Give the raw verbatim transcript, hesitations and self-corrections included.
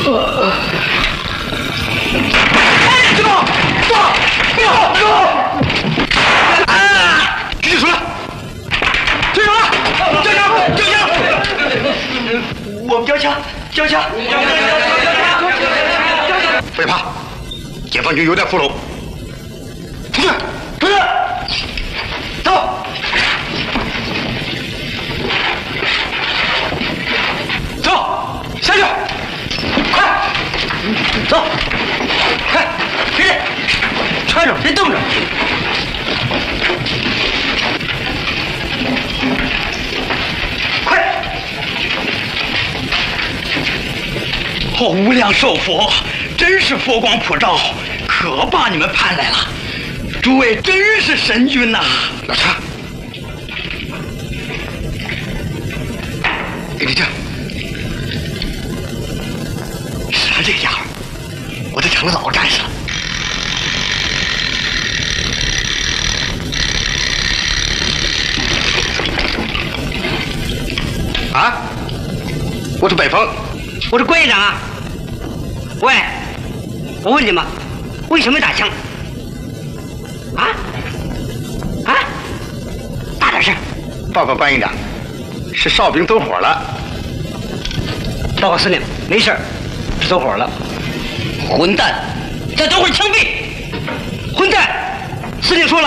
别动！动！别动！别动！啊！举起手来！举手了！交枪！交枪！我们交枪！交枪！不要怕，解放军有点俘虏。出去！出去！走！走！下去！快！走！快！别动！揣着，别动着。快！哦，无量寿佛，真是佛光普照，可把你们盼来了。诸位真是神军呐！老查，给你这。是他这个家伙，我都成了老战士了。啊！我是北风， 我是关营长啊。喂，我问你们，为什么打枪？啊？啊？大点声！ 报告关营长，是哨兵走火了。 报告司令，没事，是走火了。混蛋！再等会儿枪毙！混蛋！司令说了，